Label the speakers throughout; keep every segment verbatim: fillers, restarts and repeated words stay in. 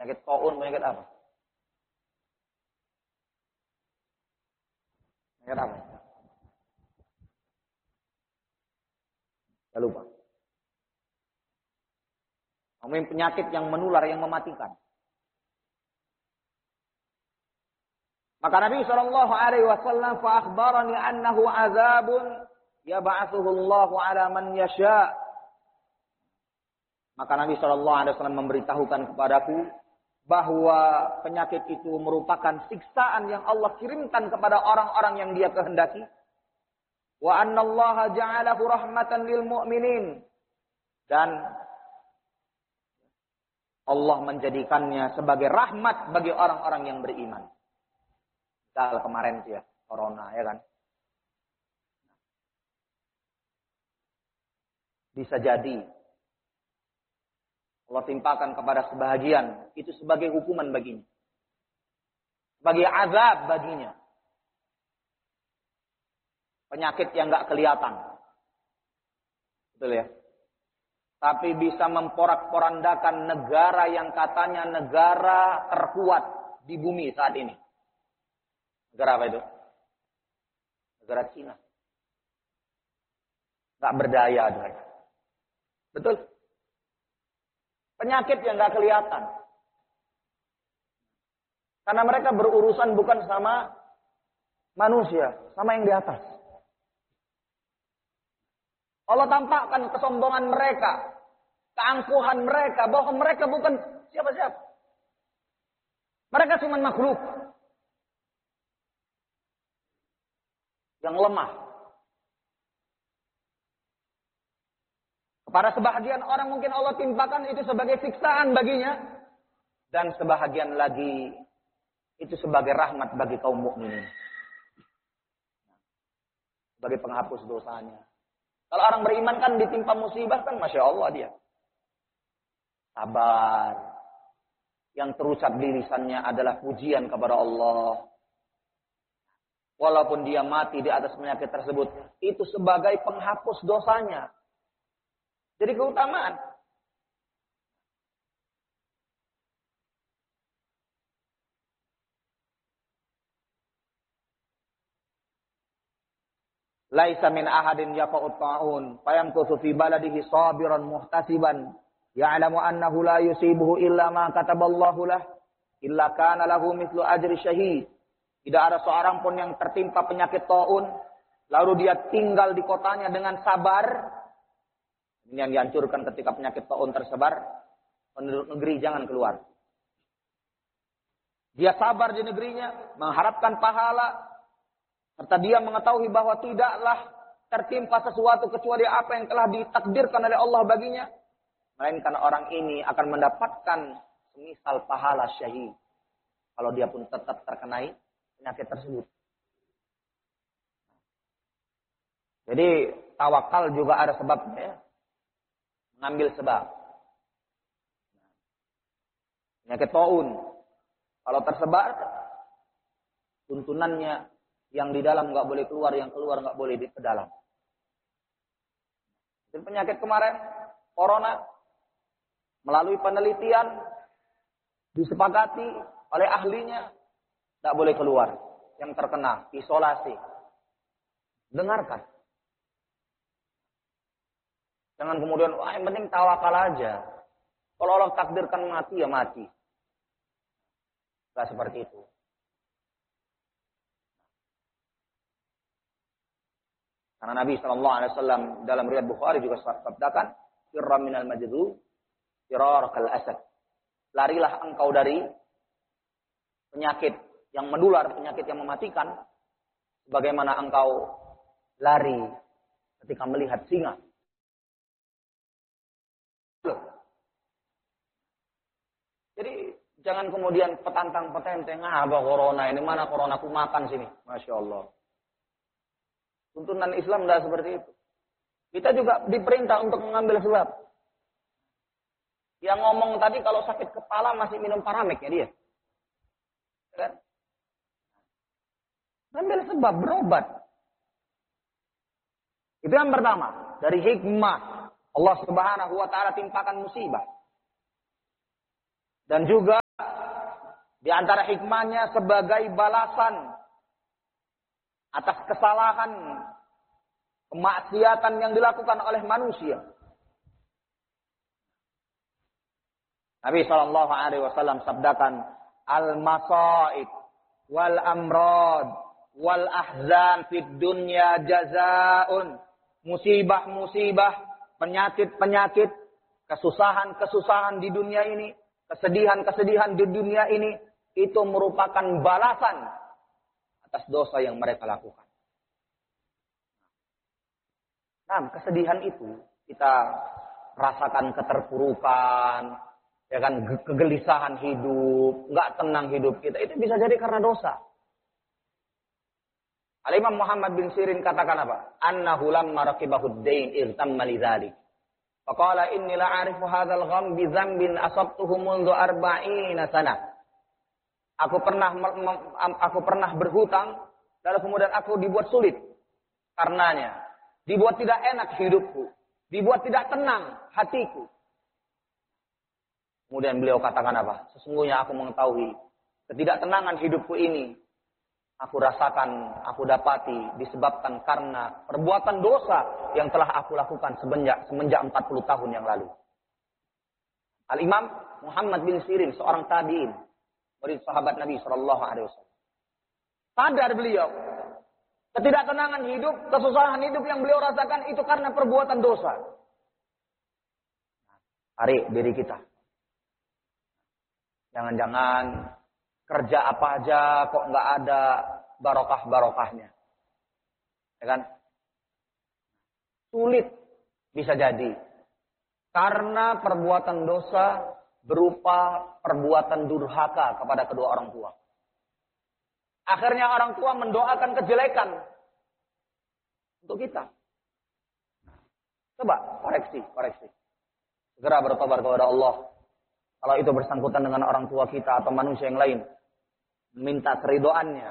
Speaker 1: Penyakit taun, penyakit apa? Penyakit apa? Saya lupa. Ngomongin penyakit yang menular, yang mematikan. Maka Nabi shallallahu alaihi wasallam fa akhbarani annahu azabun yab'atsuhu Allahu ala man yasha. Maka Nabi shallallahu alaihi wasallam memberitahukan kepadaku bahwa penyakit itu merupakan siksaan yang Allah kirimkan kepada orang-orang yang Dia kehendaki. Wa anna Allah ja'alahu rahmatan lil mu'minin. Dan Allah menjadikannya sebagai rahmat bagi orang-orang yang beriman. Misal kemarin ya, corona ya kan. Bisa jadi Allah timpakan kepada sebahagian itu sebagai hukuman baginya. Sebagai azab baginya. Penyakit yang enggak kelihatan. Betul ya? Tapi bisa memporak-porandakan negara yang katanya negara terkuat di bumi saat ini. Negara apa itu? Negara Cina. Enggak berdaya mereka. Betul? Penyakit yang enggak kelihatan. Karena mereka berurusan bukan sama manusia, sama yang di atas. Allah tampakkan kesombongan mereka, keangkuhan mereka, bahwa mereka bukan siapa-siapa. Mereka cuma makhluk yang lemah. Kepada sebahagian orang mungkin Allah timpakan itu sebagai siksaan baginya. Dan sebahagian lagi itu sebagai rahmat bagi kaum mukminin. Sebagai penghapus dosanya. Kalau orang beriman kan ditimpa musibah kan Masya Allah dia. Sabar. Yang terucap di lisannya adalah pujian kepada Allah. Walaupun dia mati di atas penyakit tersebut. Itu sebagai penghapus dosanya. Jadi keutamaan. Laisa min ahadin yaqa'ut ta'un fayamkuthu fi baladihi sabiran muhtasiban ya'lamu annahu la yusibuhu illa ma kataballahu lah illa kana lahu mithlu ajri syahid. Tidak ada seorang pun yang tertimpa penyakit ta'un lalu dia tinggal di kotanya dengan sabar. Ini yang dihancurkan ketika penyakit ta'un tersebar. Penduduk negeri jangan keluar. Dia sabar di negerinya, mengharapkan pahala. Serta dia mengetahui bahwa tidaklah tertimpa sesuatu kecuali apa yang telah ditakdirkan oleh Allah baginya. Melainkan orang ini akan mendapatkan semisal pahala syahid. Kalau dia pun tetap terkenai penyakit tersebut. Jadi tawakal juga ada sebabnya. Mengambil sebab. Penyakit taun. Kalau tersebar, tuntunannya yang di dalam nggak boleh keluar, yang keluar nggak boleh di ke dalam. Dan penyakit kemarin, corona, melalui penelitian, disepakati oleh ahlinya, nggak boleh keluar. Yang terkena, isolasi. Dengarkan. Jangan kemudian, wah yang penting tawakal aja. Kalau Allah takdirkan mati, ya mati. Nggak seperti itu. Karena Nabi shallallahu alaihi wasallam dalam riwayat Bukhari juga sabdakan, "Firra minal majdzum, firarakal asad." Larilah engkau dari penyakit yang menular, penyakit yang mematikan, sebagaimana engkau lari ketika melihat singa. Jadi jangan kemudian petantang petenteng, ah apa corona ini, mana corona aku makan sini. Masya Allah. Tuntunan Islam tidak seperti itu. Kita juga diperintah untuk mengambil sebab. Yang ngomong tadi kalau sakit kepala masih minum Paramek ya dia. Kan? Ambil sebab, berobat. Itu yang pertama. Dari hikmah Allah subhanahu wa ta'ala timpakan musibah. Dan juga Di antara hikmahnya sebagai balasan atas kesalahan, kemaksiatan yang dilakukan oleh manusia. Nabi shallallahu alaihi wasallam sabdakan, al-masaib wal amrad wal ahzan fid dunya jazaun. Musibah-musibah, penyakit-penyakit, kesusahan-kesusahan di dunia ini, kesedihan-kesedihan di dunia ini, itu merupakan balasan atas dosa yang mereka lakukan. Nah, kesedihan itu kita rasakan keterpurukan, ya kan, kegelisahan hidup, nggak tenang hidup kita, itu bisa jadi karena dosa. Al-Imam Muhammad bin Sirin katakan apa? Annahu lamma raqibahu ad-dain irtamma lidzalik. Faqala inni la'arifu hadzal gham bi dzambin asabtuhu mundu arba'ina sanah. Aku pernah aku pernah berhutang, lalu kemudian aku dibuat sulit karenanya. Dibuat tidak enak hidupku, dibuat tidak tenang hatiku. Kemudian beliau katakan apa? Sesungguhnya aku mengetahui ketidaktenangan hidupku ini aku rasakan, aku dapati disebabkan karena perbuatan dosa yang telah aku lakukan semenjak semenjak empat puluh tahun yang lalu. Al-Imam Muhammad bin Sirin, seorang tabi'in, murid sahabat Nabi shallallahu alaihi wasallam. Sadar beliau, ketidaktenangan hidup, kesusahan hidup yang beliau rasakan itu karena perbuatan dosa. Tarik diri kita. Jangan-jangan kerja apa aja kok nggak ada barokah-barokahnya. Ya kan? Sulit bisa jadi. Karena perbuatan dosa berupa perbuatan durhaka kepada kedua orang tua. Akhirnya orang tua mendoakan kejelekan untuk kita. Coba koreksi, koreksi. Segera bertobat kepada Allah. Kalau itu bersangkutan dengan orang tua kita atau manusia yang lain. Minta keridhoannya.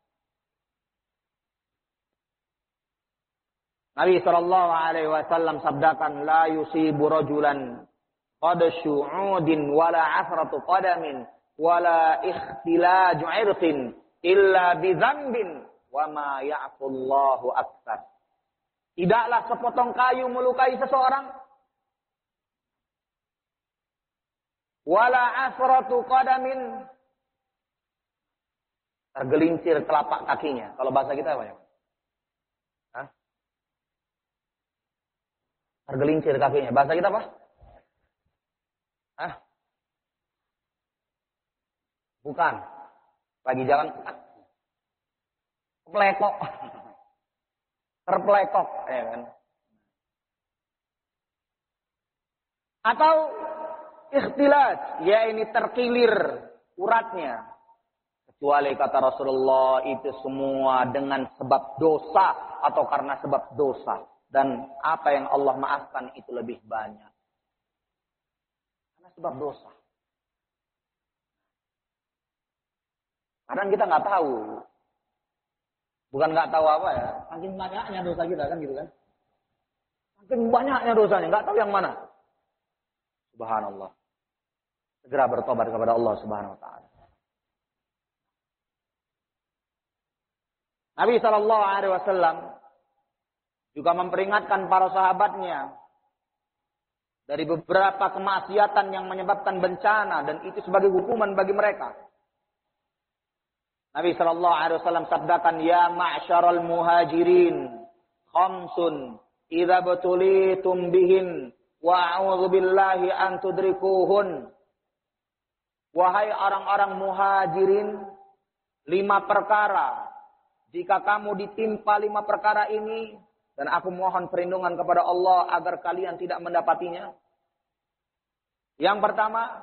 Speaker 1: Nabi sallallahu alaihi wasallam sabdakan, la yusibu rajulan qad syu'udin wala afratu qadamin wala ikhtilaju irqin illa bi dzambin wa ma ya'fullahu aktsar. Tidaklah sepotong kayu melukai seseorang, wala afratu qadamin, tergelincir telapak kakinya. Kalau bahasa kita apa ya? Hah? Tergelincir kakinya. Bahasa kita apa? Hah? Bukan. Lagi jalan pelekok. Terpelekok, ya kan? Atau ikhtilaj, ya ini terkilir uratnya. Kecuali kata Rasulullah itu semua dengan sebab dosa atau karena sebab dosa. Dan apa yang Allah maafkan itu lebih banyak. Karena sebab dosa. Kadang kita nggak tahu. Bukan nggak tahu apa ya. Saking banyaknya dosa kita kan gitu kan. Saking banyaknya dosanya. Nggak tahu yang mana. Subhanallah. Segera bertobat kepada Allah Subhanahu Wa Taala. Nabi Shallallahu Alaihi Wasallam juga memperingatkan para sahabatnya dari beberapa kemaksiatan yang menyebabkan bencana dan itu sebagai hukuman bagi mereka. Nabi Shallallahu Alaihi Wasallam sabdakan, ya ma'syaral muhajirin, khamsun, idza butulitum bihin, wa a'udzu billahi an tudrikuhun. Wahai orang-orang muhajirin, lima perkara. Jika kamu ditimpa lima perkara ini, dan aku mohon perlindungan kepada Allah agar kalian tidak mendapatinya. Yang pertama,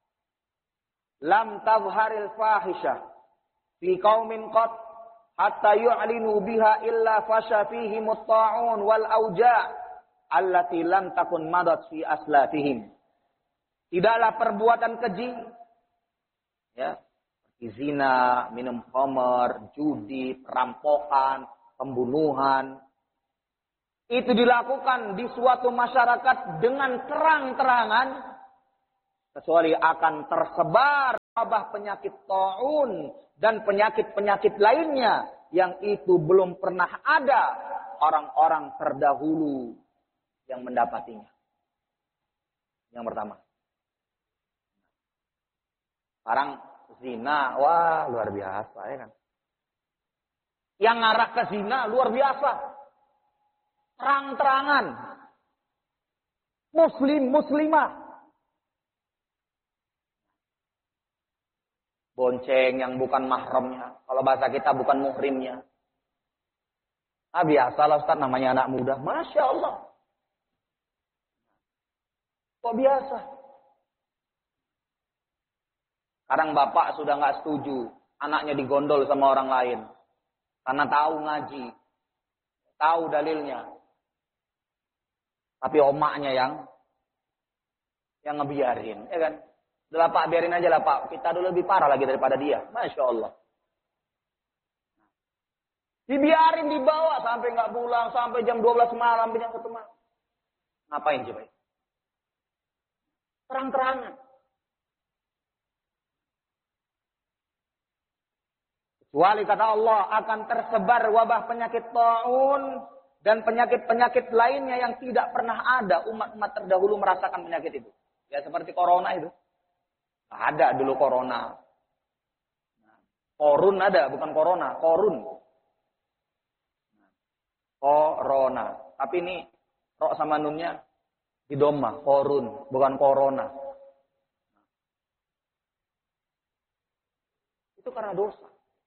Speaker 1: lam tazharil fahisyah fi qaumin qat hatta yu'linu biha illa fasha fihim at-ta'un wal auja' allati lam takun madat fi aslafihim. Tidaklah perbuatan keji, ya, zina, minum khamar, judi, perampokan, pembunuhan. Itu dilakukan di suatu masyarakat dengan terang-terangan, kecuali akan tersebar wabah penyakit taun dan penyakit-penyakit lainnya yang itu belum pernah ada orang-orang terdahulu yang mendapatinya. Yang pertama. Sekarang zina, wah luar biasa ya kan. Yang ngarah ke zina luar biasa. Terang-terangan. Muslim, muslimah. Bonceng yang bukan mahramnya. Kalau bahasa kita bukan muhrimnya. Ah biasalah Ustaz, namanya anak muda. Masya Allah. Kok biasa? Kadang bapak sudah nggak setuju. Anaknya digondol sama orang lain. Karena tahu ngaji. Tahu dalilnya. Tapi omaknya yang yang ngebiarin. Ya kan? Udah Pak, biarin aja lah Pak. Kita dulu lebih parah lagi daripada dia. Masya Allah. Dibiarin, dibawa sampai nggak pulang. Sampai jam dua belas malam. Sampai jam satu malam. Ngapain coba? Terang-terangan. Kecuali kata Allah akan tersebar wabah penyakit taun dan penyakit-penyakit lainnya yang tidak pernah ada umat-umat terdahulu merasakan penyakit itu. Ya seperti corona itu. Ada dulu corona. Korun ada, bukan corona, korun. Corona. Tapi ini rok sama nunnya di doma, korun, bukan corona. Itu karena dosa.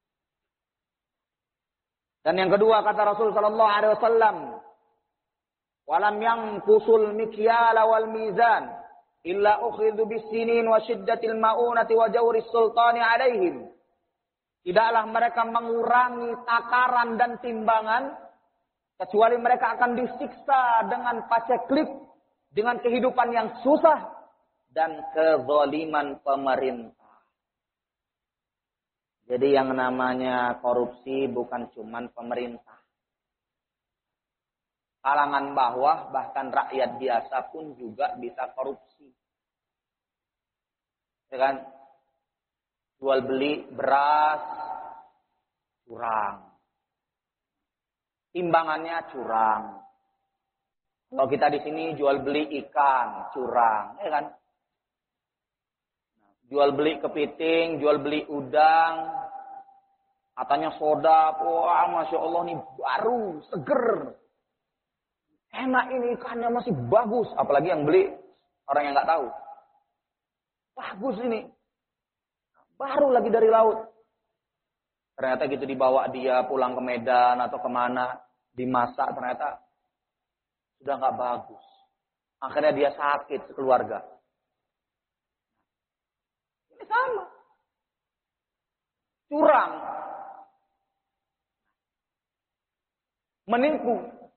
Speaker 1: Dan yang kedua kata Rasul sallallahu alaihi wasallam, "Walam yanqusul mikyala wal mizan illa ukhidhu bis-sinin wa shiddatil ma'unati wa jawris sultani alaihim." Tidaklah mereka mengurangi takaran dan timbangan kecuali mereka akan disiksa dengan paceklik, dengan kehidupan yang susah dan kezaliman pemerintah. Jadi yang namanya korupsi bukan cuman pemerintah. Kalangan bawah, bahkan rakyat biasa pun juga bisa korupsi. Ya kan? Jual beli beras, curang. Timbangannya curang. Kalau kita di sini jual beli ikan, curang. Ya kan? Jual beli kepiting, jual beli udang. Katanya soda, wah Masya Allah nih baru, seger. Enak ini ikannya masih bagus. Apalagi yang beli orang yang nggak tahu. Bagus ini. Baru lagi dari laut. Ternyata gitu dibawa dia pulang ke Medan atau kemana. Dimasak ternyata sudah nggak bagus. Akhirnya dia sakit sekeluarga. Ini sama. Curang. Menipu.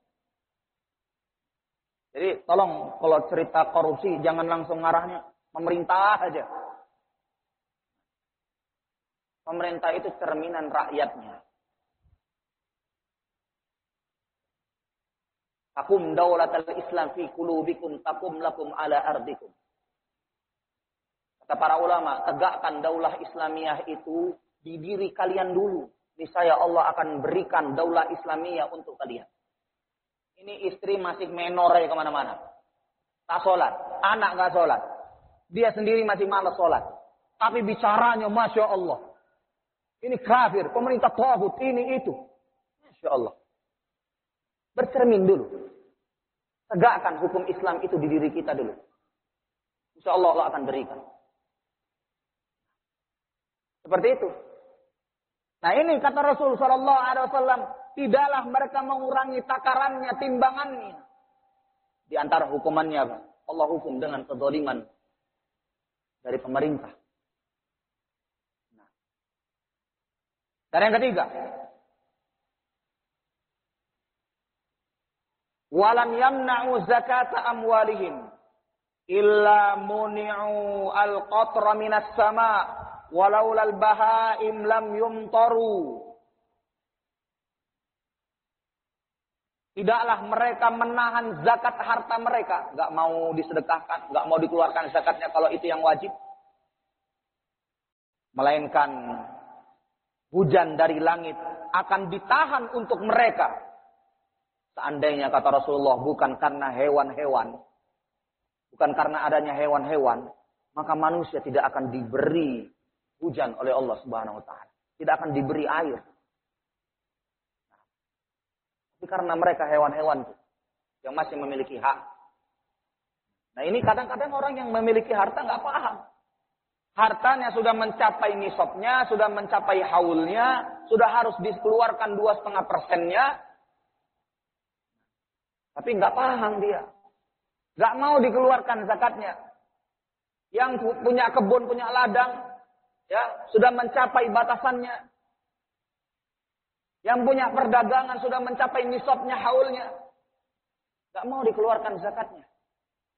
Speaker 1: Jadi tolong kalau cerita korupsi jangan langsung ngarahnya pemerintah aja. Pemerintah itu cerminan rakyatnya. Takum daulatal Islam fi qulubikum takum lakum ala ardikum. Kata para ulama, tegakkan daulah Islamiyah itu di diri kalian dulu. Niscaya Allah akan berikan daulah Islamiyah untuk kalian. Ini istri masih menor ya kemana-mana. Tak sholat. Anak gak sholat. Dia sendiri masih malas sholat. Tapi bicaranya Masya Allah. Ini kafir. Pemerintah tauhid. Ini itu. Masya Allah. Bercermin dulu. Tegakkan hukum Islam itu di diri kita dulu. Insya Allah Allah akan berikan. Seperti itu. Nah ini kata Rasul Sallallahu Alaihi Wasallam, tidaklah mereka mengurangi takarannya, timbangannya. Di antara hukumannya, Allah hukum dengan kezaliman dari pemerintah. Nah. Dan yang ketiga, walam yamna'u zakata amwalihim illa muni'u al-qatra minas sama' walaulal bahaim lam yumtaru. Tidaklah mereka menahan zakat harta mereka. Gak mau disedekahkan, gak mau dikeluarkan zakatnya kalau itu yang wajib. melainkan hujan dari langit akan ditahan untuk mereka. Seandainya, kata Rasulullah, bukan karena hewan-hewan, bukan karena adanya hewan-hewan, maka manusia tidak akan diberi hujan oleh Allah Subhanahu wa taala. Tidak akan diberi air. Tapi karena mereka hewan-hewan yang masih memiliki hak. Nah, ini kadang-kadang orang yang memiliki harta nggak paham. Hartanya sudah mencapai nisabnya, sudah mencapai haulnya, sudah harus dikeluarkan dua setengah persennya, tapi nggak paham dia, nggak mau dikeluarkan zakatnya. Yang punya kebun, punya ladang, ya sudah mencapai batasannya. Yang punya perdagangan sudah mencapai nisabnya, haulnya, nggak mau dikeluarkan zakatnya.